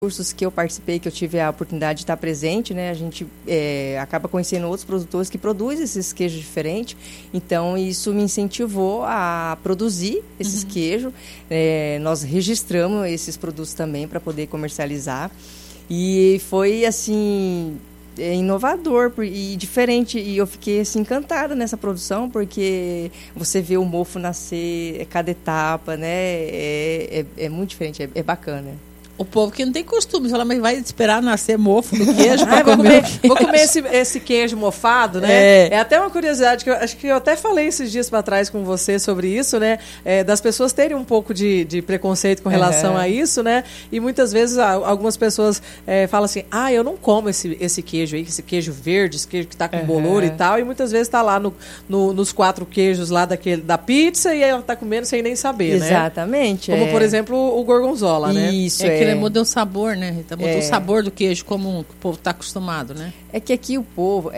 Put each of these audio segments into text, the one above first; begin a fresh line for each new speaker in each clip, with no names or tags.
cursos que eu participei, que eu tive a oportunidade de estar presente, né? A gente acaba conhecendo outros produtores que produzem esses queijos diferentes. Então, isso me incentivou a produzir esses queijos. Nós registramos esses produtos também para poder comercializar. E foi, assim, inovador e diferente. E eu fiquei, assim, encantada nessa produção, porque você vê o mofo nascer, cada etapa, né? É muito diferente, é bacana.
O povo que não tem costume, fala, mas vai esperar nascer mofo do queijo para comer.
Vou comer esse queijo mofado, né? É até uma curiosidade, que eu acho que eu até falei esses dias para trás com você sobre isso, né? Das pessoas terem um pouco de preconceito com relação a isso, né? E muitas vezes algumas pessoas falam assim, eu não como esse queijo aí, esse queijo verde, esse queijo que tá com bolor e tal, e muitas vezes tá lá nos 4 queijos lá da pizza e ela tá comendo sem nem saber, né?
Exatamente.
Como, por exemplo, o gorgonzola, né?
Isso,
que muda o sabor, né, Rita? Muda o sabor do queijo comum que o povo está acostumado, né?
É que aqui o povo,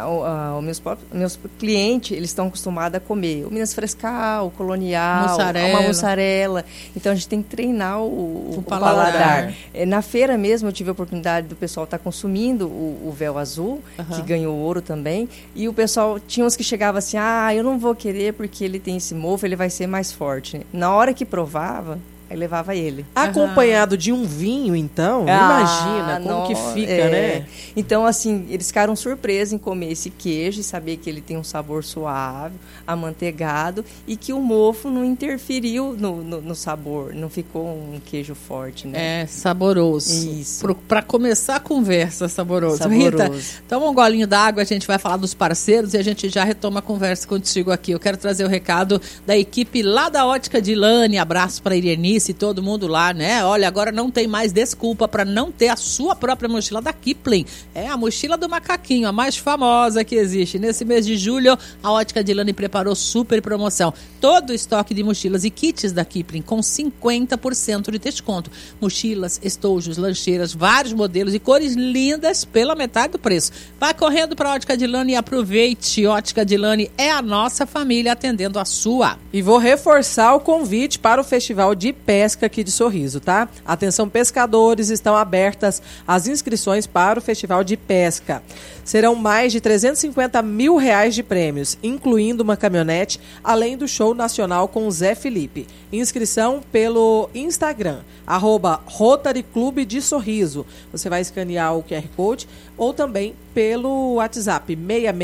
meus clientes, eles estão acostumados a comer o Minas Frescal, o Colonial, uma mussarela. Então, a gente tem que treinar o paladar. Na feira mesmo, eu tive a oportunidade do pessoal estar consumindo o véu azul, que ganhou ouro também. E o pessoal, tinha uns que chegavam assim, eu não vou querer porque ele tem esse mofo, ele vai ser mais forte. Na hora que provava, aí levava ele.
Acompanhado de um vinho, então? Imagina como que fica, né?
Então, assim, eles ficaram surpresos em comer esse queijo e saber que ele tem um sabor suave, amanteigado, e que o mofo não interferiu no sabor, não ficou um queijo forte, né?
Saboroso.
Isso.
Para começar a conversa, saboroso. Rita, toma um golinho d'água, a gente vai falar dos parceiros e a gente já retoma a conversa contigo aqui. Eu quero trazer o recado da equipe lá da Ótica Dilane. Abraço para Irenice e todo mundo lá, né? Olha, agora não tem mais desculpa para não ter a sua própria mochila da Kipling. É a mochila do macaquinho, a mais famosa que existe. Nesse mês de julho, a Ótica Dilane preparou super promoção. Todo o estoque de mochilas e kits da Kipling com 50% de desconto. Mochilas, estojos, lancheiras, vários modelos e cores lindas pela metade do preço. Vai correndo para a Ótica Dilane e aproveite. Ótica Dilane é a nossa família atendendo a sua.
E vou reforçar o convite para o Festival de Pesca aqui de Sorriso, tá? Atenção, pescadores, estão abertas as inscrições para o Festival de Pesca. Serão mais de R$350 mil de prêmios, incluindo uma caminhonete, além do show nacional com o Zé Felipe. Inscrição pelo Instagram, @Rotary Clube de Sorriso. Você vai escanear o QR Code ou também pelo WhatsApp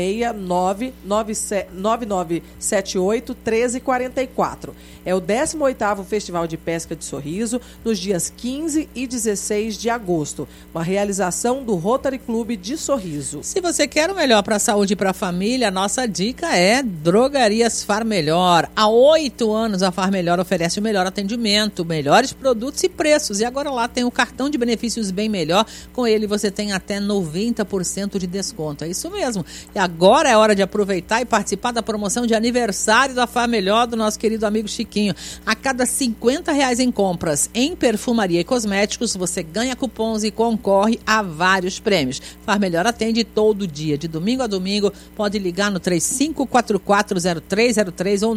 669-9978-1344. É o 18º Festival de Pesca de Sorriso, nos dias 15 e 16 de agosto. Uma realização do Rotary Clube de Sorriso.
Se você quer o melhor para a saúde e para a família, a nossa dica é Drogarias Far Melhor. Há 8 anos a Far Melhor oferece o melhor atendimento, melhores produtos e preços. E agora lá tem o cartão de benefícios Bem Melhor. Com ele você tem até 90% de desconto. É isso mesmo. E agora é hora de aproveitar e participar da promoção de aniversário da Far Melhor do nosso querido amigo Chiquinho. A cada R$50 em compras em perfumaria e cosméticos, você ganha cupons e concorre a vários prêmios. Far Melhor atende todo dia, de domingo a domingo. Pode ligar no 3544-0303 ou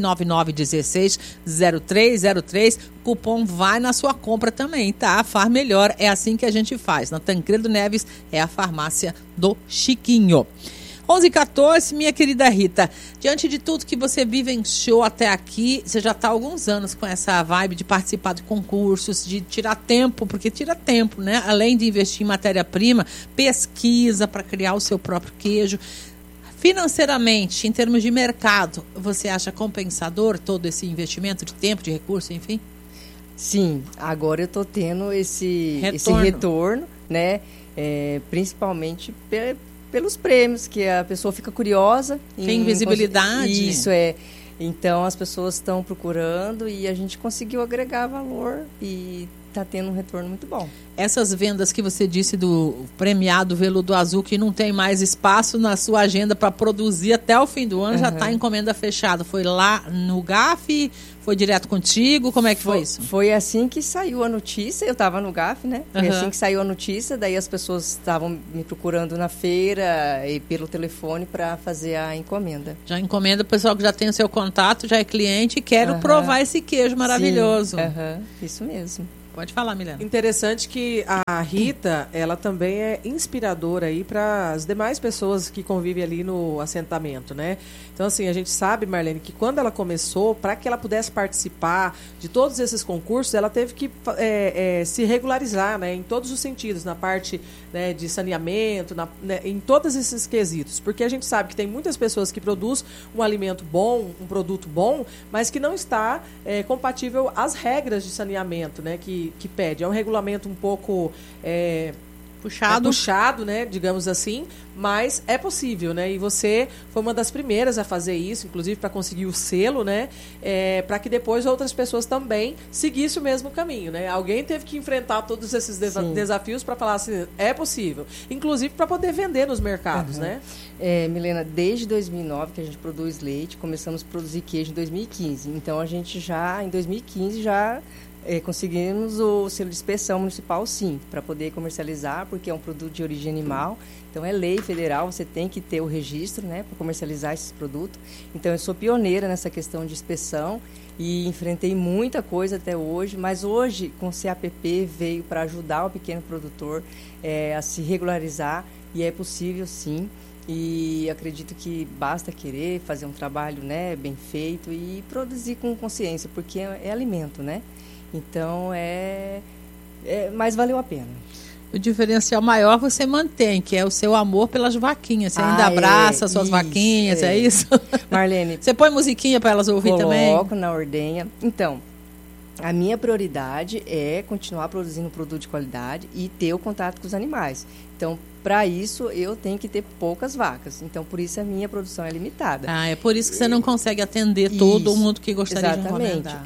999-16-0303. Cupom vai na sua compra também, tá? Far Melhor é assim que a gente faz. Na Tancredo Neves é a farmácia do Chiquinho. 11h14, minha querida Rita, diante de tudo que você vivenciou até aqui, você já está há alguns anos com essa vibe de participar de concursos, de tirar tempo, porque tira tempo, né? Além de investir em matéria-prima, pesquisa para criar o seu próprio queijo. Financeiramente, em termos de mercado, você acha compensador todo esse investimento de tempo, de recurso, enfim?
Sim, agora eu estou tendo esse retorno, né? Principalmente pelos prêmios, que a pessoa fica curiosa.
Tem visibilidade.
Isso, Então, as pessoas estão procurando e a gente conseguiu agregar valor e está tendo um retorno muito bom.
Essas vendas que você disse do premiado Veludo Azul, que não tem mais espaço na sua agenda para produzir até o fim do ano, já está encomenda fechada. Foi lá no GAF? Foi direto contigo? Como é que foi isso?
Foi assim que saiu a notícia. Eu estava no GAF, né? Foi assim que saiu a notícia. Daí as pessoas estavam me procurando na feira e pelo telefone para fazer a encomenda.
Já encomenda o pessoal que já tem o seu contato, já é cliente e quero provar esse queijo maravilhoso.
Sim. Isso mesmo.
Pode falar, Milena.
Interessante que a Rita, ela também é inspiradora aí para as demais pessoas que convivem ali no assentamento, né? Então, assim, a gente sabe, Marlene, que quando ela começou, para que ela pudesse participar de todos esses concursos, ela teve que se regularizar, né? Em todos os sentidos, na parte, né, de saneamento, em todos esses quesitos. Porque a gente sabe que tem muitas pessoas que produzem um alimento bom, um produto bom, mas que não está compatível às regras de saneamento, né? Que pede. É um regulamento um pouco puxado, né, digamos assim, mas é possível, né? E você foi uma das primeiras a fazer isso, inclusive para conseguir o selo, né? Para que depois outras pessoas também seguissem o mesmo caminho, né? Alguém teve que enfrentar todos esses desafios para falar assim, é possível, inclusive para poder vender nos mercados, né?
Milena, desde 2009 que a gente produz leite, começamos a produzir queijo em 2015. Então a gente em 2015 conseguimos o selo de inspeção municipal, sim, para poder comercializar, porque é um produto de origem animal. Então, é lei federal, você tem que ter o registro, né, para comercializar esses produtos. Então, eu sou pioneira nessa questão de inspeção e enfrentei muita coisa até hoje, mas hoje, com o CAPP, veio para ajudar o pequeno produtor a se regularizar, e é possível, sim. E acredito que basta querer fazer um trabalho, né, bem feito e produzir com consciência, porque é alimento, né? Então, mas valeu a pena.
O diferencial maior você mantém, que é o seu amor pelas vaquinhas. Você ainda abraça suas vaquinhas, é isso?
Marlene.
Você põe musiquinha para elas ouvir também?
Coloco na ordenha. Então, a minha prioridade é continuar produzindo produto de qualidade e ter o contato com os animais. Então, para isso, eu tenho que ter poucas vacas. Então, por isso, a minha produção é limitada.
É por isso que você não consegue atender todo mundo que gostaria de encomendar.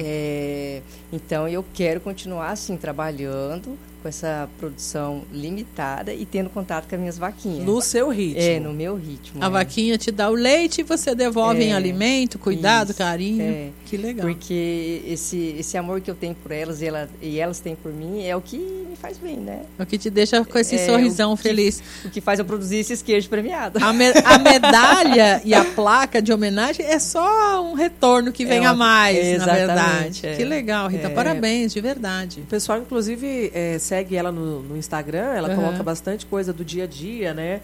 Então, eu quero continuar, assim, trabalhando com essa produção limitada e tendo contato com as minhas vaquinhas.
No seu ritmo.
No meu ritmo.
A vaquinha te dá o leite e você devolve em alimento, cuidado, carinho. Que legal.
Porque esse amor que eu tenho por elas e elas têm por mim é o que me faz bem, né?
O que te deixa com esse sorrisão feliz.
O que faz eu produzir esses queijos premiados.
A medalha e a placa de homenagem é só um retorno que vem a mais, na verdade. Que legal, Rita. Parabéns, de verdade.
O pessoal, inclusive, segue ela no Instagram, ela coloca bastante coisa do dia a dia, né?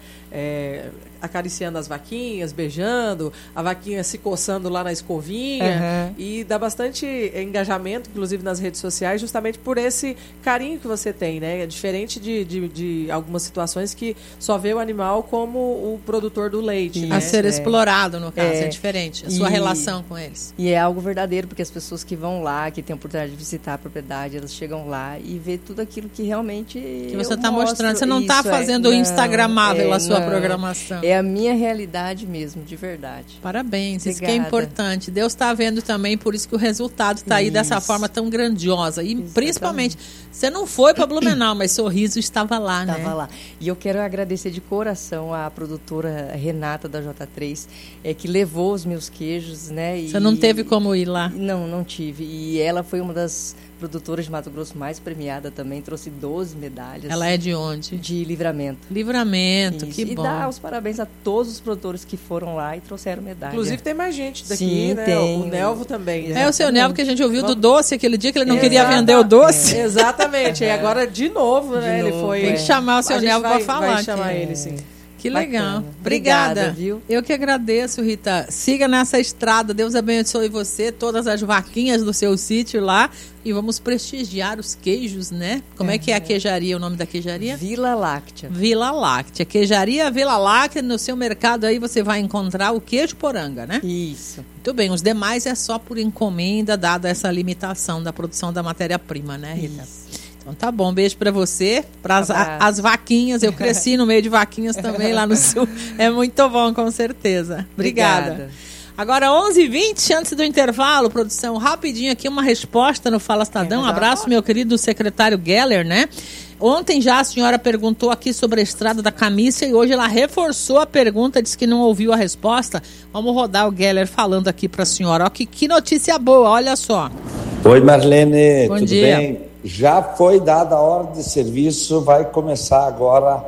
Acariciando as vaquinhas, beijando, a vaquinha se coçando lá na escovinha, e dá bastante engajamento, inclusive nas redes sociais, justamente por esse carinho que você tem, né? É diferente de algumas situações que só vê o animal como o produtor do leite.
A ser explorado, no caso, é diferente. A sua relação com eles.
E é algo verdadeiro, porque as pessoas que vão lá, que têm a oportunidade de visitar a propriedade, elas chegam lá e vê tudo aquilo que realmente
que você está mostrando. Você não está fazendo instagramável a sua programação.
É a minha realidade mesmo, de verdade.
Parabéns, Obrigada. Isso que é importante. Deus está vendo também, por isso que o resultado está aí dessa forma tão grandiosa. E principalmente, você não foi para Blumenau, mas Sorriso estava lá, né?
Estava lá. E eu quero agradecer de coração a produtora Renata da J3, que levou os meus queijos, né?
Você não teve como ir lá?
Não tive. E ela foi uma das produtoras de Mato Grosso mais premiada também, trouxe 12 medalhas.
Ela é de onde?
De Livramento.
Livramento, isso. Que bom.
E dá os parabéns a todos os produtores que foram lá e trouxeram medalha.
Inclusive tem mais gente daqui, né? Tem. O Nelvo também.
Né? O seu Nelvo que a gente ouviu do doce aquele dia que ele não queria vender o doce.
Exatamente. E agora de novo, né? Ele foi.
Tem que chamar o seu Nelvo para falar.
Vai chamar ele, sim.
Que legal. Obrigada.
Viu?
Eu que agradeço, Rita. Siga nessa estrada. Deus abençoe você, todas as vaquinhas do seu sítio lá. E vamos prestigiar os queijos, né? Como é que é a queijaria, o nome da queijaria?
Vila Láctea.
Vila Láctea. Queijaria Vila Láctea. No seu mercado aí você vai encontrar o queijo poranga, né?
Isso.
Muito bem. Os demais é só por encomenda, dada essa limitação da produção da matéria-prima, né, Rita?
Isso.
Então tá bom, beijo pra você, para as vaquinhas, eu cresci no meio de vaquinhas também lá no sul, é muito bom, com certeza. Obrigada. Agora 11h20, antes do intervalo, produção, rapidinho aqui uma resposta no Fala Estadão, abraço meu querido secretário Geller, né? Ontem já a senhora perguntou aqui sobre a estrada da Camícia e hoje ela reforçou a pergunta, disse que não ouviu a resposta. Vamos rodar o Geller falando aqui pra senhora, ó, que notícia boa, olha só.
Oi Marlene,
bom
tudo
dia.
bem? Já foi dada a ordem de serviço, vai começar agora,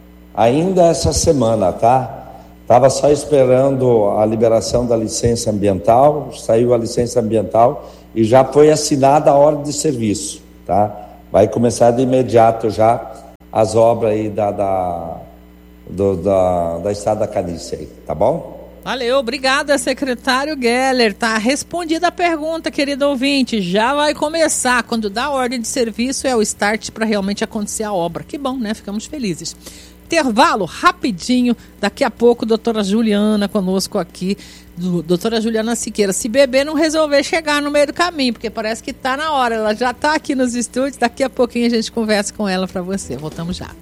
ainda essa semana, tá? Estava só esperando a liberação da licença ambiental, saiu a licença ambiental e já foi assinada a ordem de serviço, tá? vai começar de imediato já as obras aí da Estrada da Canícia aí, tá bom?
Valeu, obrigada, secretário Geller. Tá respondida a pergunta, querido ouvinte. Já vai começar. Quando dá a ordem de serviço, é o start para realmente acontecer a obra. Que bom, né? Ficamos felizes. Intervalo rapidinho. Daqui a pouco, doutora Juliana conosco aqui. Doutora Juliana Siqueira. Se beber não resolver chegar no meio do caminho, porque parece que tá na hora. Ela já tá aqui nos estúdios. Daqui a pouquinho a gente conversa com ela para você. Voltamos já.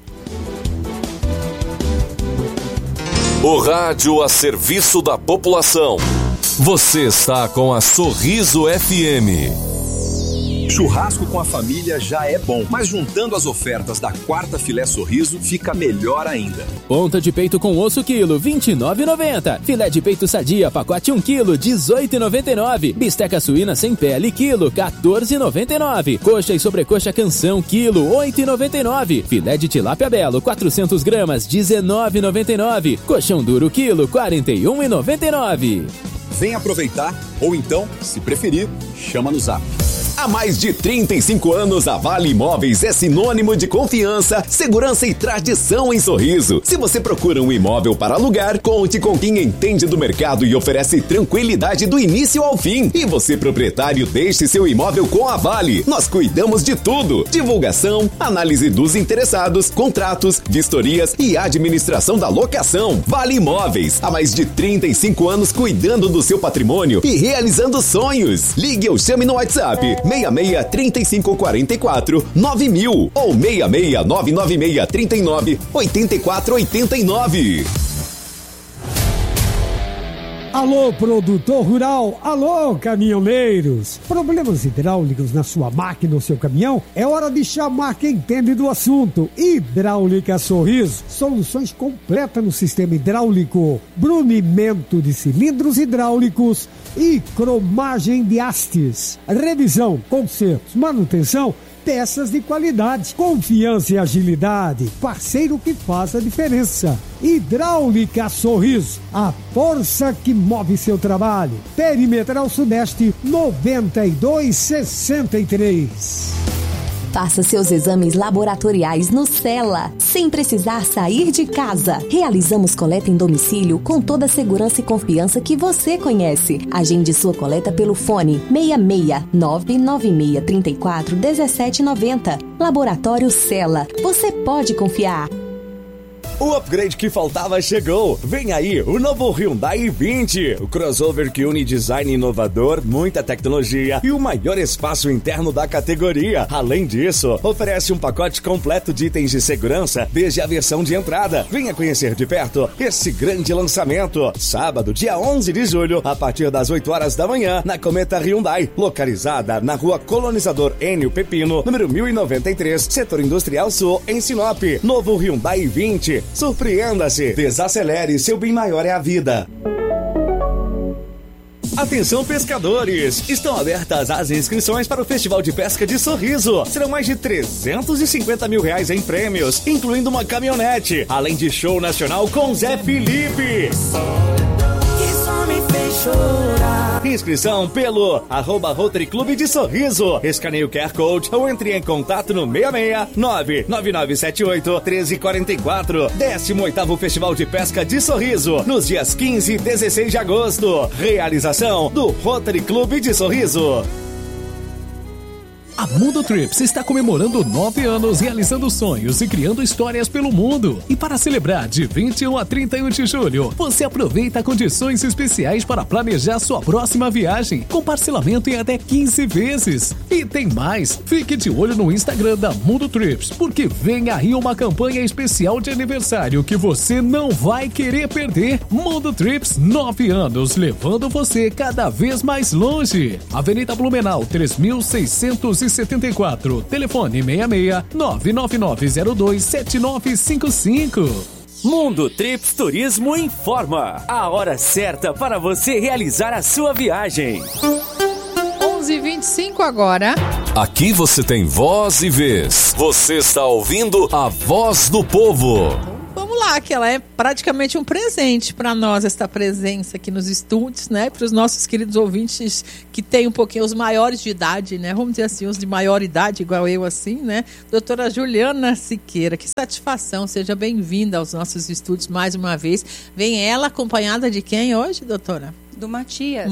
O rádio a serviço da população. Você está com a Sorriso FM.
Churrasco com a família já é bom, mas juntando as ofertas da quarta filé Sorriso fica melhor ainda.
Ponta de peito com osso quilo, R$ 29,90. Filé de peito sadia, pacote 1 quilo, R$ 18,99. Bisteca suína sem pele, quilo, R$ 14,99. Coxa e sobrecoxa canção, quilo, R$ 8,99. Filé de tilápia belo, 400 gramas, R$ 19,99. Colchão duro, quilo, R$ 41,99.
Vem aproveitar, ou então, se preferir, chama no Zap.
Há mais de 35 anos, a Vale Imóveis é sinônimo de confiança, segurança e tradição em Sorriso. Se você procura um imóvel para alugar, conte com quem entende do mercado e oferece tranquilidade do início ao fim. E você, proprietário, deixe seu imóvel com a Vale. Nós cuidamos de tudo: divulgação, análise dos interessados, contratos, vistorias e administração da locação. Vale Imóveis, há mais de 35 anos cuidando do seu patrimônio e realizando sonhos. Ligue ou chame no WhatsApp 66 35 44 9000 ou 66 996 39 84 89.
Alô, produtor rural! Alô, caminhoneiros! Problemas hidráulicos na sua máquina ou seu caminhão? É hora de chamar quem entende do assunto. Hidráulica Sorriso. Soluções completas no sistema hidráulico. Brunimento de cilindros hidráulicos e cromagem de hastes. Revisão, consertos, manutenção, peças de qualidade, confiança e agilidade, parceiro que faz a diferença. Hidráulica Sorriso, a força que move seu trabalho. Perimetral Sudeste 9263.
Faça seus exames laboratoriais no Cela, sem precisar sair de casa. Realizamos coleta em domicílio com toda a segurança e confiança que você conhece. Agende sua coleta pelo fone 66 996 34 1790. Laboratório Cela. Você pode confiar.
O upgrade que faltava chegou. Vem aí o novo Hyundai i20. O crossover que une design inovador, muita tecnologia e o maior espaço interno da categoria. Além disso, oferece um pacote completo de itens de segurança desde a versão de entrada. Venha conhecer de perto esse grande lançamento. Sábado, dia 11 de julho, a partir das 8 horas da manhã, na Cometa Hyundai, localizada na rua Colonizador Enio Pepino, número 1093, Setor Industrial Sul, em Sinop. Novo Hyundai i20. Surpreenda-se, desacelere, seu bem maior é a vida. Atenção, pescadores! Estão abertas as inscrições para o Festival de Pesca de Sorriso. Serão mais de 350 mil reais em prêmios, incluindo uma caminhonete, além de show nacional com Zé Felipe. Inscrição pelo @Rotary Clube de Sorriso. Escaneie o QR Code ou entre em contato no 66 99978 1344. 18º Festival de Pesca de Sorriso, nos dias 15 e 16 de agosto. Realização do Rotary Clube de Sorriso.
A Mundo Trips está comemorando 9 anos realizando sonhos e criando histórias pelo mundo. E para celebrar de 21 a 31 de julho, você aproveita condições especiais para planejar sua próxima viagem, com parcelamento em até 15 vezes. E tem mais! Fique de olho no Instagram da Mundo Trips, porque vem aí uma campanha especial de aniversário que você não vai querer perder. Mundo Trips, 9 anos, levando você cada vez mais longe. Avenida Blumenau, 3674. Telefone 66 99902 7955.
Mundo Trips Turismo informa a hora certa para você realizar a sua viagem.
11h25 agora.
Aqui você tem voz e vez. Você está ouvindo a Voz do Povo.
Vamos falar que ela é praticamente um presente para nós, esta presença aqui nos estúdios, né? Para os nossos queridos ouvintes que têm um pouquinho, os maiores de idade, né? Vamos dizer assim, os de maior idade, igual eu assim, né? Doutora Juliana Siqueira, que satisfação, seja bem-vinda aos nossos estúdios mais uma vez. Vem ela acompanhada de quem hoje, doutora?
Do Matias.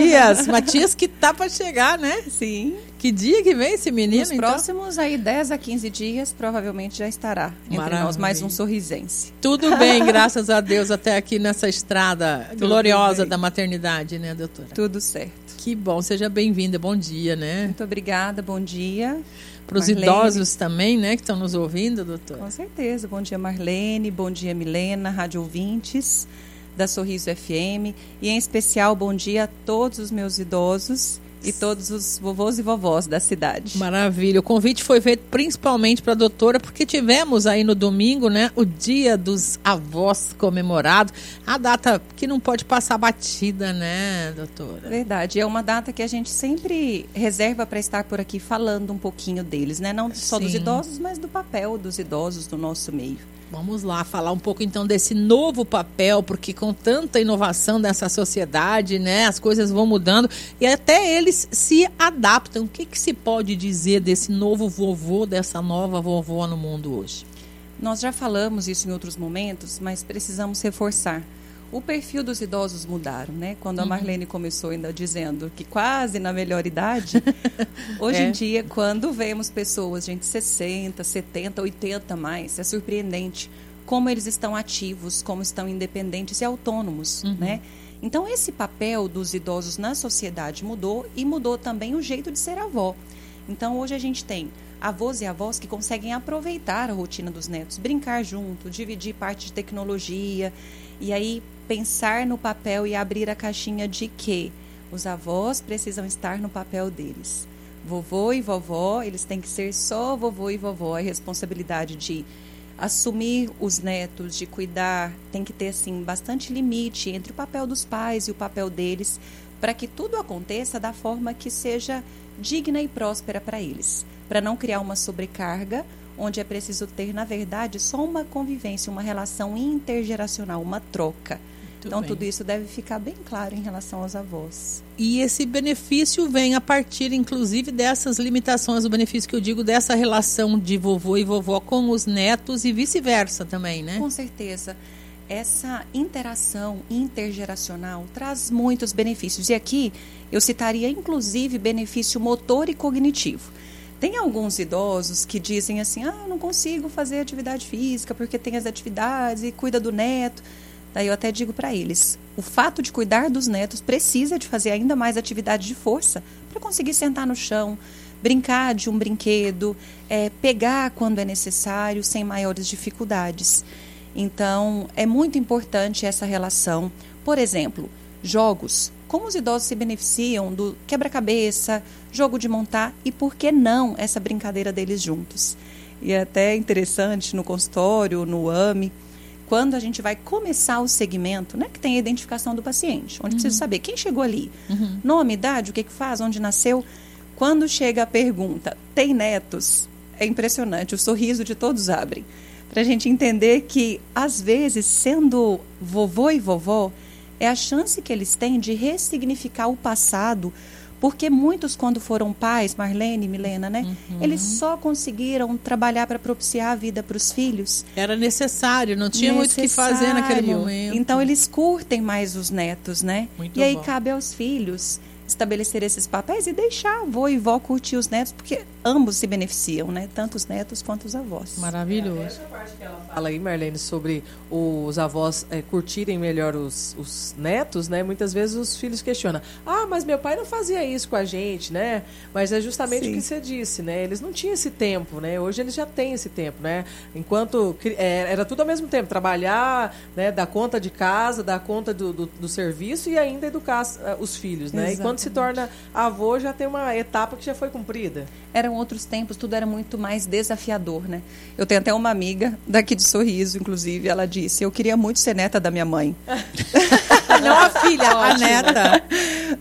Matias que tá para chegar, né?
Sim.
Que dia que vem esse menino,
Nos próximos aí 10 a 15 dias, provavelmente já estará entre nós mais um sorrisense.
Tudo bem, graças a Deus, até aqui nessa estrada gloriosa da maternidade, né, doutora?
Tudo certo.
Que bom, seja bem-vinda, bom dia, né?
Muito obrigada, bom dia.
Para os idosos também, né, que estão nos ouvindo, doutora?
Com certeza, bom dia Marlene, bom dia Milena, rádio ouvintes da Sorriso FM, e em especial bom dia a todos os meus idosos e todos os vovôs e vovós da cidade.
Maravilha. O convite foi feito principalmente para a doutora, porque tivemos aí no domingo, né, o Dia dos Avós comemorado, a data que não pode passar batida, né, doutora?
Verdade. É uma data que a gente sempre reserva para estar por aqui falando um pouquinho deles, né? Não só dos idosos, mas do papel dos idosos no nosso meio.
Vamos lá, falar um pouco então desse novo papel, porque com tanta inovação dessa sociedade, né, as coisas vão mudando e até eles se adaptam. O que se pode dizer desse novo vovô, dessa nova vovó no mundo hoje?
Nós já falamos isso em outros momentos, mas precisamos reforçar. O perfil dos idosos mudaram, né? Quando a Marlene começou ainda dizendo que quase na melhor idade, hoje em dia, quando vemos pessoas, gente, 60, 70, 80 mais, é surpreendente como eles estão ativos, como estão independentes e autônomos, né? Então, esse papel dos idosos na sociedade mudou e mudou também o jeito de ser avó. Então, hoje a gente tem avós e avós que conseguem aproveitar a rotina dos netos, brincar junto, dividir parte de tecnologia e aí pensar no papel e abrir a caixinha de que os avós precisam estar no papel deles. Vovô e vovó, eles têm que ser só vovô e vovó. A responsabilidade de assumir os netos, de cuidar, tem que ter assim bastante limite entre o papel dos pais e o papel deles, para que tudo aconteça da forma que seja digna e próspera para eles, para não criar uma sobrecarga, onde é preciso ter, na verdade, só uma convivência, uma relação intergeracional, uma troca. Então, tudo isso deve ficar bem claro em relação aos avós.
E esse benefício vem a partir, inclusive, dessas limitações, o benefício que eu digo dessa relação de vovô e vovó com os netos e vice-versa também, né?
Com certeza. Essa interação intergeracional traz muitos benefícios. E aqui eu citaria, inclusive, benefício motor e cognitivo. Tem alguns idosos que dizem assim, eu não consigo fazer atividade física porque tem as atividades e cuida do neto. Daí eu até digo para eles, o fato de cuidar dos netos precisa de fazer ainda mais atividade de força para conseguir sentar no chão, brincar de um brinquedo, pegar quando é necessário, sem maiores dificuldades. Então, é muito importante essa relação. Por exemplo, jogos. Como os idosos se beneficiam do quebra-cabeça, jogo de montar e, por que não, essa brincadeira deles juntos. E é até interessante no consultório, no AME, quando a gente vai começar o segmento, né, que tem a identificação do paciente, onde precisa saber quem chegou ali, nome, idade, o que faz, onde nasceu. Quando chega a pergunta, tem netos? É impressionante, o sorriso de todos abre. Para a gente entender que, às vezes, sendo vovô e vovó, é a chance que eles têm de ressignificar o passado, porque muitos, quando foram pais, Marlene, Milena, né? Eles só conseguiram trabalhar para propiciar a vida para os filhos.
Era necessário, não tinha muito o que fazer naquele momento.
Então, eles curtem mais os netos, né?
Muito
e aí,
bom.
cabe aos filhos estabelecer esses papéis e deixar avô e vó curtir os netos, porque ambos se beneficiam, né? Tanto os netos quanto os avós.
Maravilhoso.
Essa parte que ela fala aí, Marlene, sobre os avós curtirem melhor os netos, né? Muitas vezes os filhos questionam, mas meu pai não fazia isso com a gente, né? Mas é justamente o que você disse, né? Eles não tinham esse tempo, né? Hoje eles já têm esse tempo, né? Enquanto era tudo ao mesmo tempo, trabalhar, né? Dar conta de casa, dar conta do serviço e ainda educar os filhos, né?
Exatamente.
E quando se torna avô, já tem uma etapa que já foi cumprida.
Eram outros tempos, tudo era muito mais desafiador, né? Eu tenho até uma amiga daqui de Sorriso, inclusive, ela disse, eu queria muito ser neta da minha mãe.
Não a filha, a neta.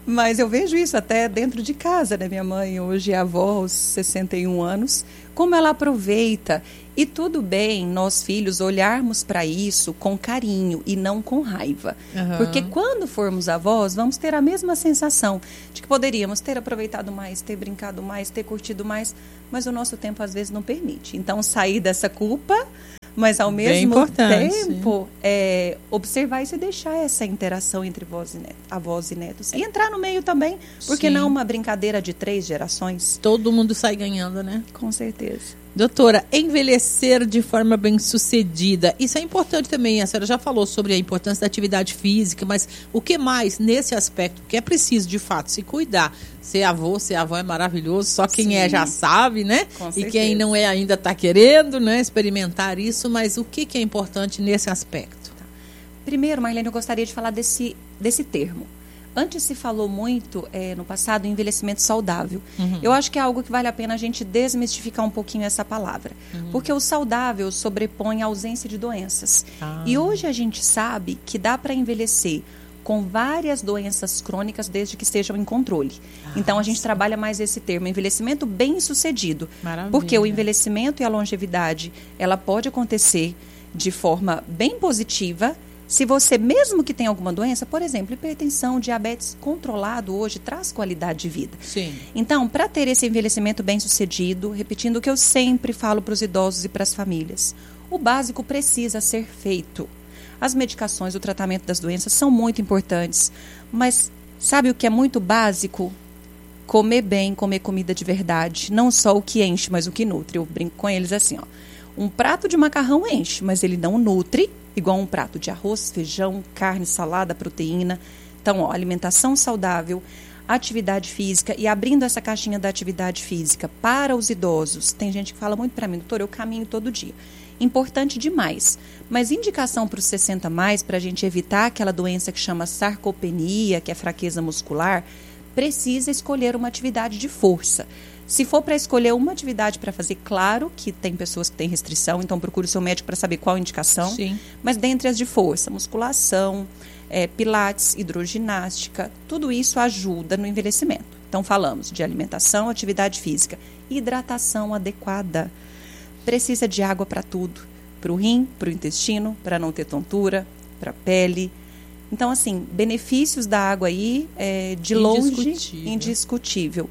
Mas eu vejo isso até dentro de casa, né? Minha mãe hoje é avó aos 61 anos, como ela aproveita. E tudo bem nós filhos olharmos para isso com carinho e não com raiva. Porque quando formos avós, vamos ter a mesma sensação de que poderíamos ter aproveitado mais, ter brincado mais, ter curtido mais, mas o nosso tempo às vezes não permite. Então, sair dessa culpa, mas ao mesmo tempo observar isso e deixar essa interação entre avós e netos. E entrar no meio também, porque não uma brincadeira de 3 gerações.
Todo mundo sai ganhando, né?
Com certeza.
Doutora, envelhecer de forma bem-sucedida, isso é importante também. A senhora já falou sobre a importância da atividade física, mas o que mais nesse aspecto? Porque é preciso, de fato, se cuidar. Ser avô é maravilhoso, só quem é já sabe, né? E quem não é ainda está querendo, né, experimentar isso, mas o que é importante nesse aspecto?
Primeiro, Marlene, eu gostaria de falar desse termo. Antes se falou muito, no passado, em envelhecimento saudável. Eu acho que é algo que vale a pena a gente desmistificar um pouquinho essa palavra. Porque o saudável sobrepõe a ausência de doenças. E hoje a gente sabe que dá para envelhecer com várias doenças crônicas desde que estejam em controle. Então a gente trabalha mais esse termo, envelhecimento bem-sucedido. Porque o envelhecimento e a longevidade, ela pode acontecer de forma bem positiva. Se você, mesmo que tenha alguma doença, por exemplo, hipertensão, diabetes, controlado hoje traz qualidade de vida.
Sim.
Então, para ter esse envelhecimento bem-sucedido, repetindo o que eu sempre falo para os idosos e para as famílias, o básico precisa ser feito. As medicações, o tratamento das doenças são muito importantes, mas sabe o que é muito básico? Comer bem, comer comida de verdade. Não só o que enche, mas o que nutre. Eu brinco com eles assim, ó. Um prato de macarrão enche, mas ele não nutre igual um prato de arroz, feijão, carne, salada, proteína. Então, ó, alimentação saudável, atividade física, e abrindo essa caixinha da atividade física para os idosos. Tem gente que fala muito para mim, doutor, eu caminho todo dia. Importante demais, mas indicação para os 60 mais, para a gente evitar aquela doença que chama sarcopenia, que é fraqueza muscular, precisa escolher uma atividade de força. Se for para escolher uma atividade para fazer, claro que tem pessoas que têm restrição, então procure o seu médico para saber qual indicação.
Sim.
Mas dentre as de força, musculação, pilates, hidroginástica, tudo isso ajuda no envelhecimento. Então falamos de alimentação, atividade física, hidratação adequada. Precisa de água para tudo, para o rim, para o intestino, para não ter tontura, para a pele. Então, assim, benefícios da água aí, de longe, indiscutível.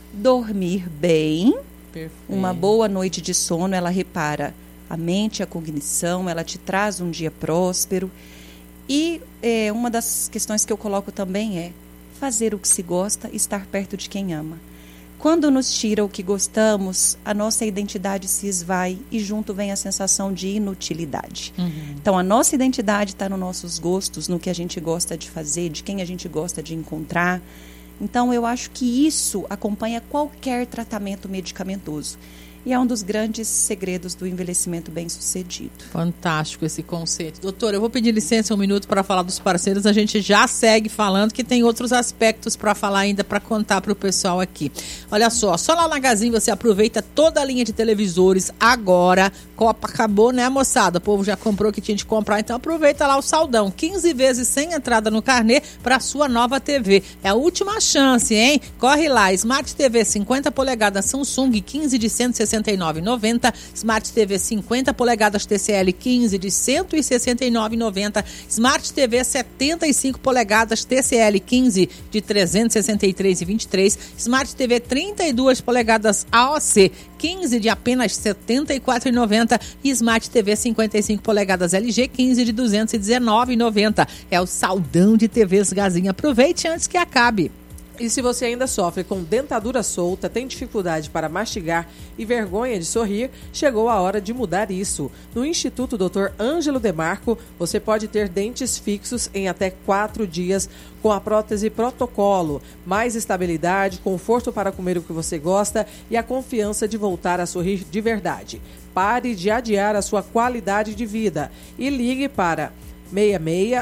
Dormir bem, uma boa noite de sono, ela repara a mente, a cognição, ela te traz um dia próspero. E uma das questões que eu coloco também é fazer o que se gosta e estar perto de quem ama. Quando nos tira o que gostamos, a nossa identidade se esvai e junto vem a sensação de inutilidade. Então, a nossa identidade está nos nossos gostos, no que a gente gosta de fazer, de quem a gente gosta de encontrar. Então, eu acho que isso acompanha qualquer tratamento medicamentoso. E é um dos grandes segredos do envelhecimento bem-sucedido.
Fantástico esse conceito. Doutora, eu vou pedir licença um minuto para falar dos parceiros. A gente já segue falando, que tem outros aspectos para falar ainda, para contar para o pessoal aqui. Olha só lá na Gazin você aproveita toda a linha de televisores agora. Copa acabou, né, moçada? O povo já comprou o que tinha de comprar, então aproveita lá o saldão. 15 vezes sem entrada no carnê para sua nova TV. É a última chance, hein? Corre lá. Smart TV 50 polegadas Samsung 15 de 169,90. Smart TV 50 polegadas TCL 15 de 169,90. Smart TV 75 polegadas TCL 15 de 363,23. Smart TV 32 polegadas AOC 15 de apenas R$ 74,90 e Smart TV 55 polegadas LG 15 de R$ 219,90. É o saldão de TVs Gazin. Aproveite antes que acabe.
E se você ainda sofre com dentadura solta, tem dificuldade para mastigar e vergonha de sorrir, chegou a hora de mudar isso. No Instituto Dr. Ângelo Demarco, você pode ter dentes fixos em até 4 dias com a prótese protocolo. Mais estabilidade, conforto para comer o que você gosta e a confiança de voltar a sorrir de verdade. Pare de adiar a sua qualidade de vida e ligue para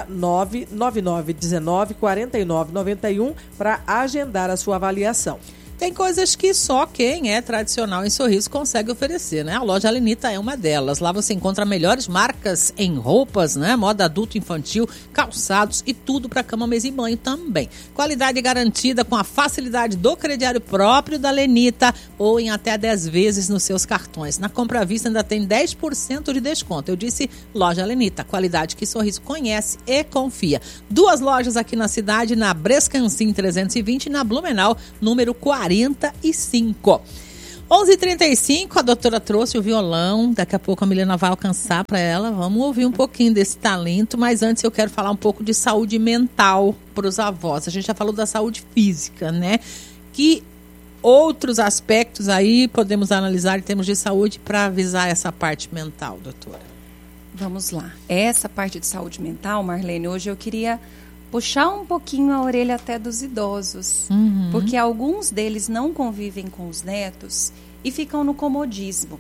669-9919-4991 para agendar a sua avaliação.
Tem coisas que só quem é tradicional em Sorriso consegue oferecer, né? A loja Alenita é uma delas. Lá você encontra melhores marcas em roupas, né? Moda adulto, infantil, calçados e tudo para cama, mesa e banho também. Qualidade garantida com a facilidade do crediário próprio da Alenita ou em até 10 vezes nos seus cartões. Na compra à vista ainda tem 10% de desconto. Eu disse loja Alenita, qualidade que Sorriso conhece e confia. 2 lojas aqui na cidade, na Brescancin 320 e na Blumenau, número 45. 11h35, a doutora trouxe o violão. Daqui a pouco a Milena vai alcançar para ela. Vamos ouvir um pouquinho desse talento, mas antes eu quero falar um pouco de saúde mental para os avós. A gente já falou da saúde física, né? Que outros aspectos aí podemos analisar em termos de saúde para avisar essa parte mental, doutora?
Vamos lá. Essa parte de saúde mental, Marlene, hoje eu queria puxar um pouquinho a orelha até dos idosos, porque alguns deles não convivem com os netos e ficam no comodismo.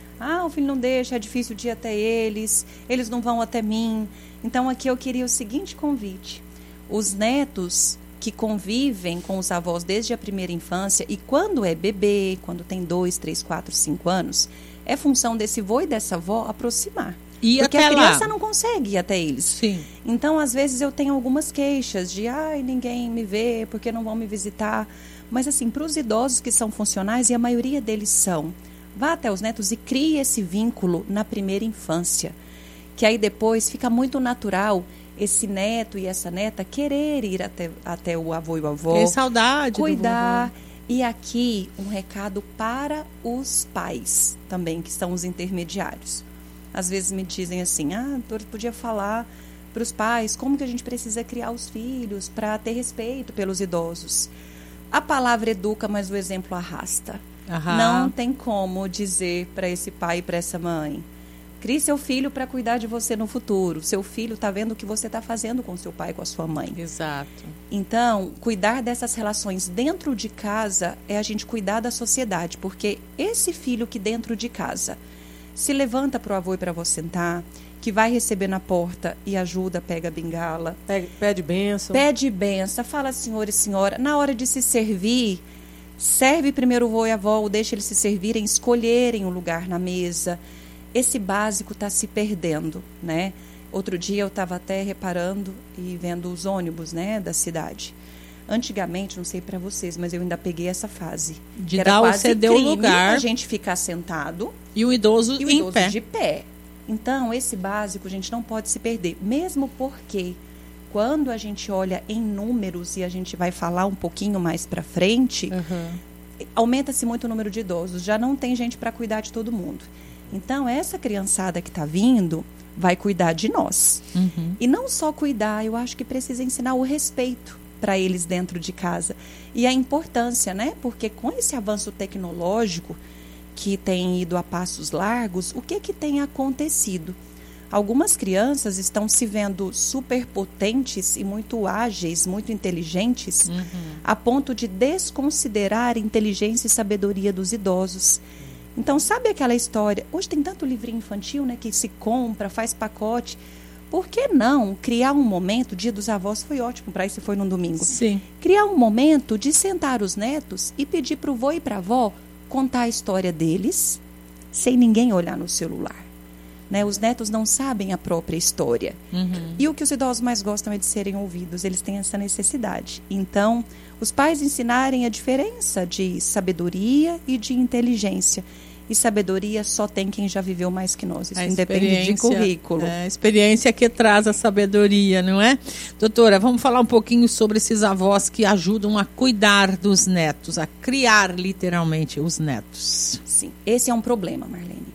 O filho não deixa, é difícil de ir até eles não vão até mim. Então aqui eu queria o seguinte convite: os netos que convivem com os avós desde a primeira infância e quando é bebê, quando tem 2, 3, 4, 5 anos, é função desse vô e dessa avó aproximar.
E
porque
até
a criança
lá
não consegue ir até eles.
Sim.
Então, às vezes, eu tenho algumas queixas de ninguém me vê, porque não vão me visitar. Mas, assim, para os idosos que são funcionais, e a maioria deles são, vá até os netos e crie esse vínculo na primeira infância. Que aí depois fica muito natural esse neto e essa neta querer ir até o avô e o avô.
Tem saudade
cuidar.
do vovô.
E aqui, um recado para os pais também, que são os intermediários. Às vezes me dizem assim, doutora, podia falar para os pais como que a gente precisa criar os filhos para ter respeito pelos idosos. A palavra educa, mas o exemplo arrasta. Não tem como dizer para esse pai e para essa mãe: crie seu filho para cuidar de você no futuro. Seu filho está vendo o que você está fazendo com seu pai e com a sua mãe.
Exato.
Então, cuidar dessas relações dentro de casa é a gente cuidar da sociedade, porque esse filho que dentro de casa se levanta para o avô e para a avó sentar, que vai receber na porta e ajuda, pega a bengala.
Pede bênção.
Pede bênção, fala senhor e senhora. Na hora de se servir, serve primeiro o avô e a avó, ou deixa eles se servirem, escolherem o lugar na mesa. Esse básico está se perdendo, né? Outro dia eu estava até reparando e vendo os ônibus, né, da cidade. Antigamente, não sei para vocês, mas eu ainda peguei essa fase.
De dar ou ceder o lugar.
A gente ficar sentado.
E o idoso em pé.
De pé. Então, esse básico, a gente não pode se perder. Mesmo porque, quando a gente olha em números, e a gente vai falar um pouquinho mais para frente, aumenta-se muito o número de idosos. Já não tem gente para cuidar de todo mundo. Então, essa criançada que está vindo vai cuidar de nós. E não só cuidar, eu acho que precisa ensinar o respeito para eles dentro de casa. E a importância, né? Porque com esse avanço tecnológico que tem ido a passos largos, o que tem acontecido? Algumas crianças estão se vendo superpotentes e muito ágeis, muito inteligentes, a ponto de desconsiderar a inteligência e sabedoria dos idosos. Então, sabe aquela história? Hoje tem tanto livrinho infantil, né, que se compra, faz pacote. Por que não criar um momento? Dia dos Avós foi ótimo para isso, foi num domingo.
Sim.
Criar um momento de sentar os netos e pedir para o vô e para a avó contar a história deles, sem ninguém olhar no celular. Né? Os netos não sabem a própria história. E o que os idosos mais gostam é de serem ouvidos. Eles têm essa necessidade. Então, os pais ensinarem a diferença de sabedoria e de inteligência. E sabedoria só tem quem já viveu mais que nós. Isso independe de currículo.
É a experiência que traz a sabedoria, não é? Doutora, vamos falar um pouquinho sobre esses avós que ajudam a cuidar dos netos, a criar literalmente os netos.
Sim, esse é um problema, Marlene.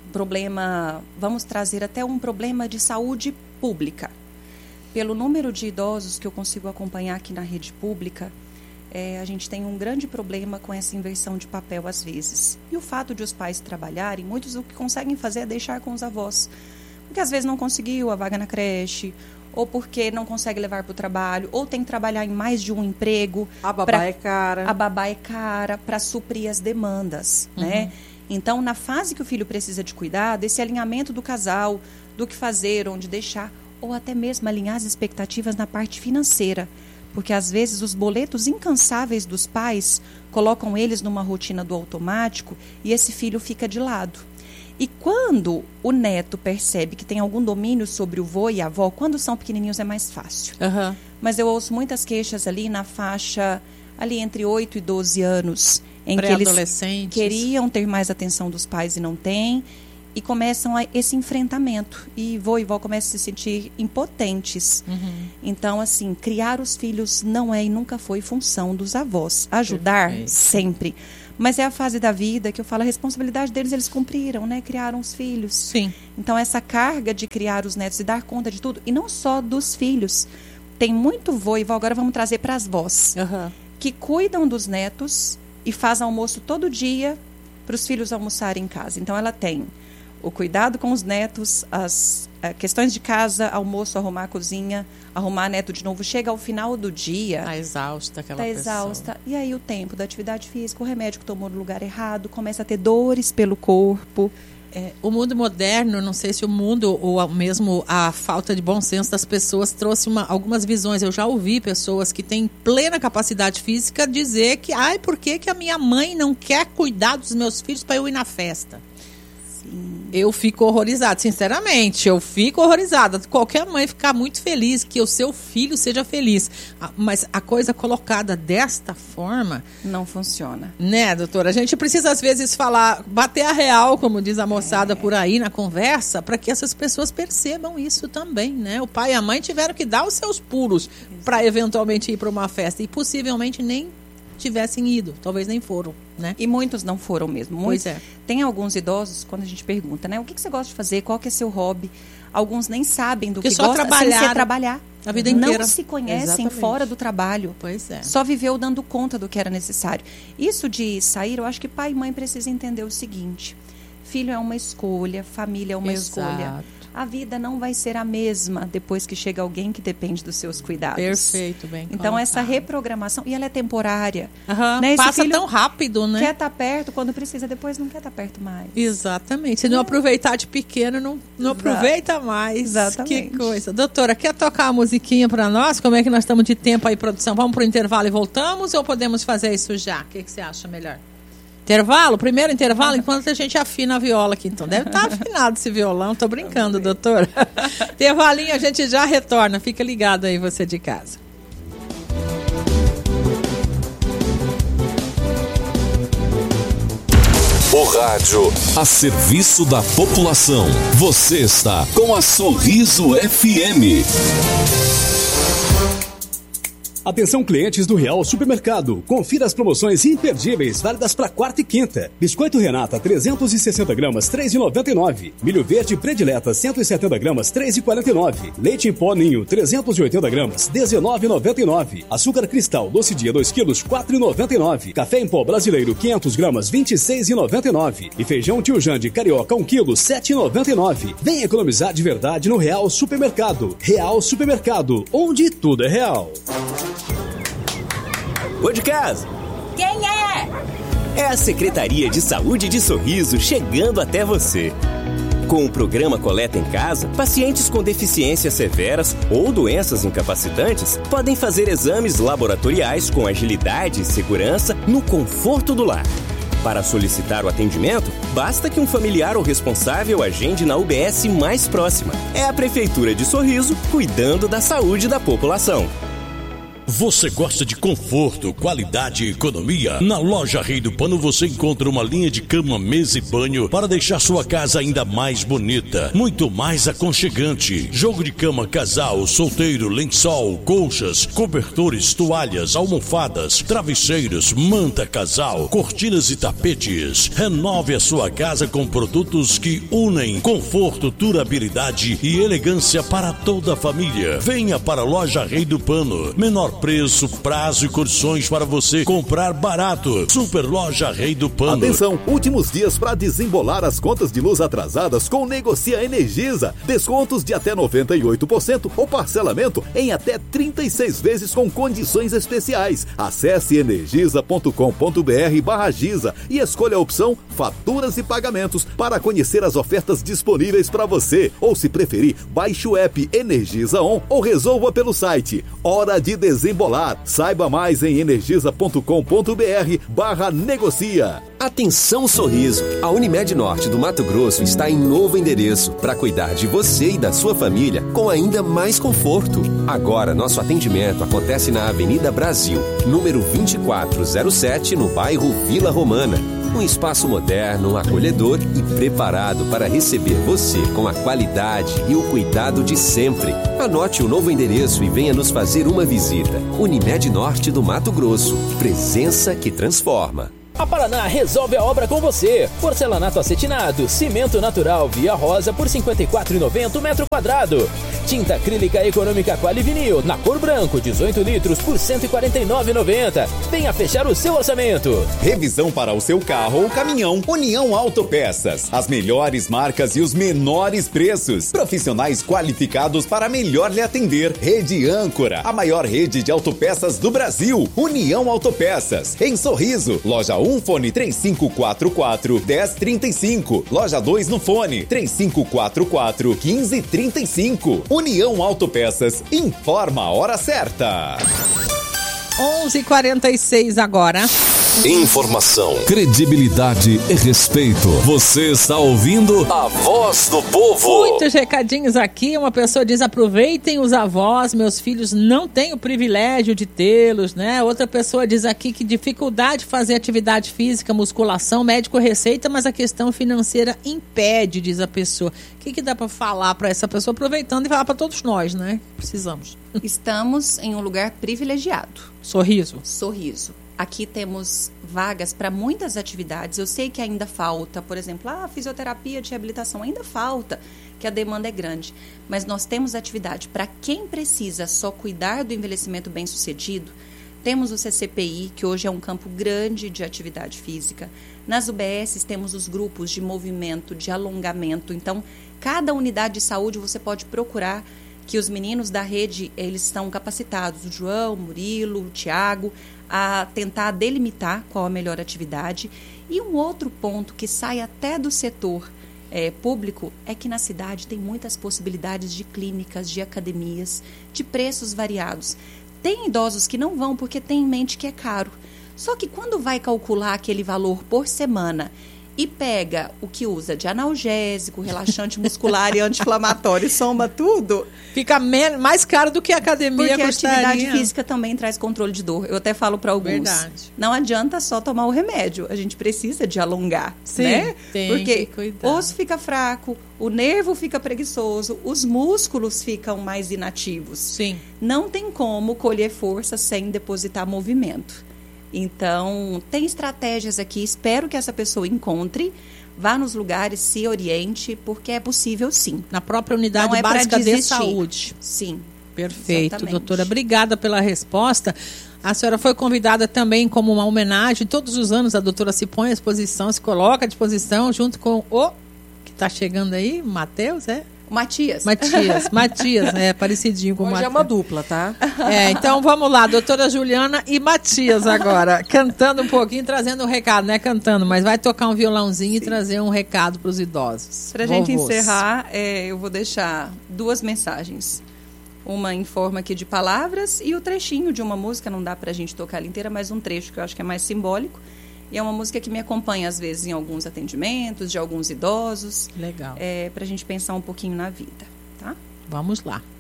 Vamos trazer até um problema de saúde pública. Pelo número de idosos que eu consigo acompanhar aqui na rede pública, a gente tem um grande problema com essa inversão de papel às vezes. E o fato de os pais trabalharem, muitos o que conseguem fazer é deixar com os avós. Porque às vezes não conseguiu a vaga na creche, ou porque não consegue levar para o trabalho, ou tem que trabalhar em mais de um emprego.
A babá é cara.
A babá é cara para suprir as demandas, né? Então, na fase que o filho precisa de cuidado, esse alinhamento do casal, do que fazer, onde deixar, ou até mesmo alinhar as expectativas na parte financeira, porque às vezes os boletos incansáveis dos pais colocam eles numa rotina do automático e esse filho fica de lado. E quando o neto percebe que tem algum domínio sobre o vô e a avó, quando são pequenininhos é mais fácil.
Uhum.
Mas eu ouço muitas queixas ali na faixa, ali entre 8 e 12 anos, em que eles queriam ter mais atenção dos pais e não têm, e começam esse enfrentamento. E vô e vó começam a se sentir impotentes. Uhum. Então, assim, criar os filhos não é e nunca foi função dos avós. Ajudar, sempre. Mas é a fase da vida que eu falo, a responsabilidade deles, eles cumpriram, né? Criaram os filhos.
Sim.
Então, essa carga de criar os netos e dar conta de tudo, e não só dos filhos. Tem muito vô e vó, agora vamos trazer para as vós, que cuidam dos netos e faz almoço todo dia para os filhos almoçarem em casa. Então, ela tem o cuidado com os netos, as questões de casa, almoço, arrumar a cozinha, arrumar neto de novo. Chega ao final do dia...
Está exausta aquela pessoa. Está exausta.
E aí o tempo da atividade física, o remédio que tomou no lugar errado, começa a ter dores pelo corpo.
O mundo moderno, não sei se o mundo ou mesmo a falta de bom senso das pessoas trouxe algumas visões. Eu já ouvi pessoas que têm plena capacidade física dizer que, por que a minha mãe não quer cuidar dos meus filhos para eu ir na festa? Sim. Eu fico horrorizada, sinceramente, eu fico horrorizada. Qualquer mãe ficar muito feliz que o seu filho seja feliz, mas a coisa colocada desta forma...
não funciona.
Né, doutora? A gente precisa, às vezes, bater a real, como diz a moçada por aí na conversa, para que essas pessoas percebam isso também, né? O pai e a mãe tiveram que dar os seus pulos para eventualmente ir para uma festa e possivelmente nem tivessem ido, talvez nem foram, né?
E muitos não foram mesmo.
Pois é.
Tem alguns idosos, quando a gente pergunta, né? O que você gosta de fazer? Qual que é seu hobby? Alguns nem sabem do que
só
gostam, sem ser trabalhar.
A vida inteira.
Não se conhecem fora do trabalho.
Pois é.
Só viveu dando conta do que era necessário. Isso de sair, eu acho que pai e mãe precisam entender o seguinte. Filho é uma escolha, família é uma escolha. A vida não vai ser a mesma depois que chega alguém que depende dos seus cuidados.
Perfeito, bem
Então, essa reprogramação, e ela é temporária.
Né? Passa tão rápido, né?
Quer estar perto quando precisa, depois não quer estar perto mais.
Exatamente. Se não aproveitar de pequeno, não aproveita mais.
Exatamente.
Que coisa. Doutora, quer tocar a musiquinha para nós? Como é que nós estamos de tempo aí, produção? Vamos para o intervalo e voltamos ou podemos fazer isso já? O que você acha melhor? Intervalo? Primeiro intervalo, enquanto a gente afina a viola aqui. Então, deve estar afinado esse violão. Tô brincando, doutora. Intervalinho, a gente já retorna. Fica ligado aí, você de casa.
O rádio a serviço da população. Você está com a Sorriso FM.
Atenção, clientes do Real Supermercado. Confira as promoções imperdíveis válidas para quarta e quinta. Biscoito Renata 360 gramas, R$ 3,99. Milho verde predileta 170 gramas, R$ 3,49. Leite em pó Ninho 380 gramas, R$ 19,99. Açúcar cristal doce dia 2 quilos, R$ 4,99. Café em pó brasileiro 500 gramas, R$ 26,99. E feijão Tio Jande carioca 1 quilo, R$ 7,99. Vem economizar de verdade no Real Supermercado. Real Supermercado, onde tudo é real.
Ô de casa!
Quem é?
É a Secretaria de Saúde de Sorriso chegando até você. Com o programa Coleta em Casa, pacientes com deficiências severas ou doenças incapacitantes podem fazer exames laboratoriais com agilidade e segurança no conforto do lar. Para solicitar o atendimento, basta que um familiar ou responsável agende na UBS mais próxima. É a Prefeitura de Sorriso cuidando da saúde da população.
Você gosta de conforto, qualidade e economia? Na loja Rei do Pano você encontra uma linha de cama, mesa e banho para deixar sua casa ainda mais bonita, muito mais aconchegante. Jogo de cama casal, solteiro, lençol, colchas, cobertores, toalhas, almofadas, travesseiros, manta casal, cortinas e tapetes. Renove a sua casa com produtos que unem conforto, durabilidade e elegância para toda a família. Venha para a loja Rei do Pano. Menor preço, prazo e condições para você comprar barato. Super Loja Rei do Pano.
Atenção, últimos dias para desembolar as contas de luz atrasadas com Negocia Energisa. Descontos de até 98% ou parcelamento em até 36 vezes com condições especiais. Acesse energisa.com.br/giza e escolha a opção Faturas e Pagamentos para conhecer as ofertas disponíveis para você. Ou se preferir, baixe o app Energisa On ou resolva pelo site. Hora de dezembro. desembolar. Saiba mais em energisa.com.br/negocia.
Atenção Sorriso! A Unimed Norte do Mato Grosso está em novo endereço para cuidar de você e da sua família com ainda mais conforto. Agora, nosso atendimento acontece na Avenida Brasil, número 2407, no bairro Vila Romana. Um espaço moderno, acolhedor e preparado para receber você com a qualidade e o cuidado de sempre. Anote o novo endereço e venha nos fazer uma visita. Unimed Norte do Mato Grosso. Presença que transforma.
A Paraná resolve a obra com você. Porcelanato acetinado, cimento natural Via Rosa por R$ 54,90 o metro quadrado. Tinta acrílica econômica Quali Vinil, na cor branco, 18 litros por R$ 149,90. Venha fechar o seu orçamento.
Revisão para o seu carro ou caminhão. União Autopeças. As melhores marcas e os menores preços. Profissionais qualificados para melhor lhe atender. Rede Âncora, a maior rede de autopeças do Brasil. União Autopeças. Em Sorriso, loja 1, fone 3544-1035. Loja 2 no fone 3544-1535. União Autopeças, informa a hora certa.
11h46 agora.
Informação, credibilidade e respeito. Você está ouvindo a Voz do Povo.
Muitos recadinhos aqui. Uma pessoa diz: aproveitem os avós, meus filhos não têm o privilégio de tê-los, né? Outra pessoa diz aqui que dificuldade de fazer atividade física, musculação, médico receita, mas a questão financeira impede, diz a pessoa. O que dá para falar para essa pessoa, aproveitando e falar para todos nós, né? Precisamos.
Estamos em um lugar privilegiado.
Sorriso.
Aqui temos vagas para muitas atividades. Eu sei que ainda falta, por exemplo, fisioterapia de reabilitação, ainda falta, que a demanda é grande. Mas nós temos atividade para quem precisa só cuidar do envelhecimento bem-sucedido. Temos o CCPI, que hoje é um campo grande de atividade física. Nas UBSs temos os grupos de movimento, de alongamento. Então, cada unidade de saúde você pode procurar, que os meninos da rede, eles estão capacitados, o João, o Murilo, o Tiago, a tentar delimitar qual a melhor atividade. E um outro ponto que sai até do setor público é que na cidade tem muitas possibilidades de clínicas, de academias, de preços variados. Tem idosos que não vão porque tem em mente que é caro. Só que quando vai calcular aquele valor por semana e pega o que usa de analgésico, relaxante muscular e anti-inflamatório, soma tudo,
fica mais caro do que a academia
porque
custaria.
A atividade física também traz controle de dor. Eu até falo para alguns,
verdade,
não adianta só tomar o remédio, a gente precisa de alongar,
sim,
né?
Tem
porque
que cuidar.
O osso fica fraco, o nervo fica preguiçoso, os músculos ficam mais inativos.
Sim.
Não tem como colher força sem depositar movimento. Então, tem estratégias aqui, espero que essa pessoa encontre, vá nos lugares, se oriente, porque é possível sim.
Na própria unidade básica de saúde.
Sim.
Perfeito,
exatamente.
Doutora. Obrigada pela resposta. A senhora foi convidada também como uma homenagem. Todos os anos a doutora se põe à disposição, se coloca à disposição, junto com o que está chegando aí, Matheus,
Matias,
parecidinho com o Matias.
Hoje é uma dupla, tá?
Então vamos lá, doutora Juliana e Matias agora, cantando um pouquinho, trazendo um recado, não é cantando, mas vai tocar um violãozinho, sim, e trazer um recado para os idosos.
Para a gente encerrar, eu vou deixar 2 mensagens. Uma em forma aqui de palavras e o trechinho de uma música, não dá para a gente tocar ela inteira, mas um trecho que eu acho que é mais simbólico. E é uma música que me acompanha, às vezes, em alguns atendimentos de alguns idosos.
Legal.
Para a gente pensar um pouquinho na vida, tá?
Vamos lá.